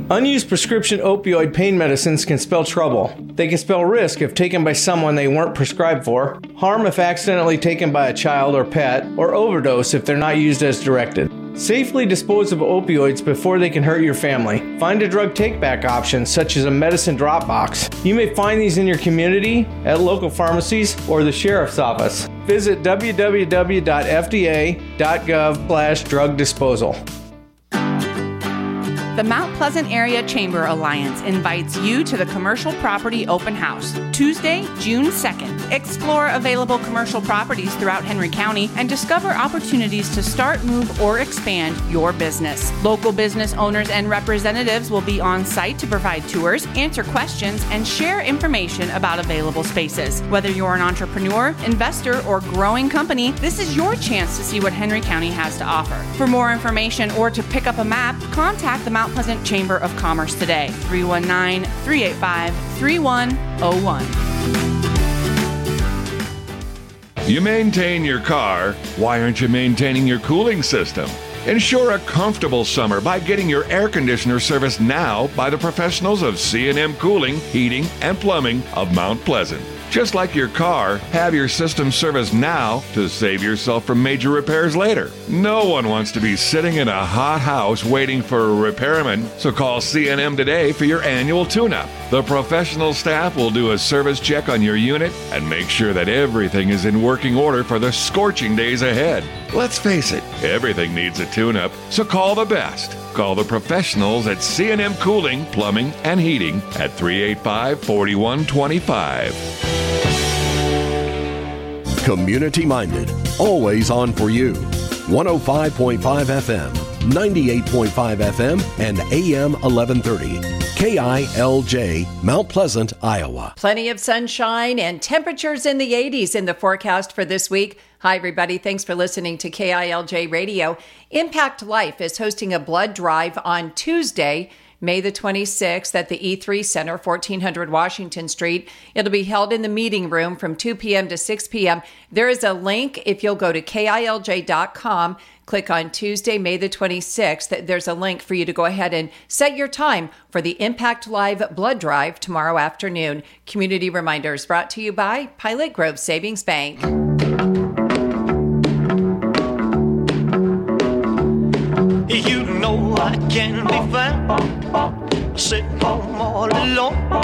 Unused prescription opioid pain medicines can spell trouble. They can spell risk if taken by someone they weren't prescribed for, harm if accidentally taken by a child or pet, or overdose if they're not used as directed. Safely dispose of opioids before they can hurt your family. Find a drug take-back option, such as a medicine drop box. You may find these in your community, at local pharmacies, or the sheriff's office. Visit www.fda.gov/drug disposal. The Mount Pleasant Area Chamber Alliance invites you to the Commercial Property Open House, Tuesday, June 2nd. Explore available commercial properties throughout Henry County and discover opportunities to start, move, or expand your business. Local business owners and representatives will be on site to provide tours, answer questions, and share information about available spaces. Whether you're an entrepreneur, investor, or growing company, this is your chance to see what Henry County has to offer. For more information or to pick up a map, contact the Mount Pleasant Chamber of Commerce today, 319-385-3101. You maintain your car, why aren't you maintaining your cooling system? Ensure a comfortable summer by getting your air conditioner serviced now by the professionals of C&M Cooling, Heating, and Plumbing of Mount Pleasant. Just like your car, have your system serviced now to save yourself from major repairs later. No one wants to be sitting in a hot house waiting for a repairman, so call C&M today for your annual tune-up. The professional staff will do a service check on your unit and make sure that everything is in working order for the scorching days ahead. Let's face it, everything needs a tune-up, so call the best. Call the professionals at C&M Cooling, Plumbing, and Heating at 385-4125. Community-minded, always on for you. 105.5 FM, 98.5 FM, and AM 1130. KILJ, Mount Pleasant, Iowa. Plenty of sunshine and temperatures in the 80s in the forecast for this week. Hi, everybody. Thanks for listening to KILJ Radio. Impact Life is hosting a blood drive on Tuesday, May the 26th at the E3 Center, 1400 Washington Street. It'll be held in the meeting room from 2 p.m. to 6 p.m. There is a link. If you'll go to KILJ.com, click on Tuesday, May the 26th. There's a link for you to go ahead and set your time for the Impact Live blood drive tomorrow afternoon. Community reminders brought to you by Pilot Grove Savings Bank. You know I can be found sitting home all alone.